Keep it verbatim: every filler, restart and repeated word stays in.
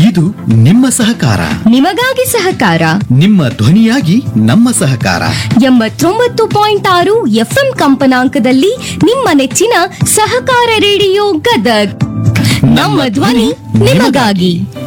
ಇದು ನಿಮ್ಮ ಸಹಕಾರ ನಿಮಗಾಗಿ ಸಹಕಾರ ನಿಮ್ಮ ಧ್ವನಿಯಾಗಿ ನಮ್ಮ ಸಹಕಾರ ಎಂಬತ್ತೊಂಬತ್ತು ಪಾಯಿಂಟ್ ಆರು ಎಫ್ಎಂ ಕಂಪನಾಂಕದಲ್ಲಿ ನಿಮ್ಮ ನೆಚ್ಚಿನ ಸಹಕಾರ ರೇಡಿಯೋ ಗದಗ್ ನಮ್ಮ ಧ್ವನಿ ನಿಮಗಾಗಿ